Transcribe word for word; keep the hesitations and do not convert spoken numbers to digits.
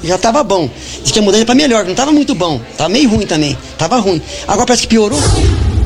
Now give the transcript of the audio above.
já tava bom. Diz que a mudança é pra melhor, não tava muito bom. Tava meio ruim também. Tava ruim. Agora parece que piorou.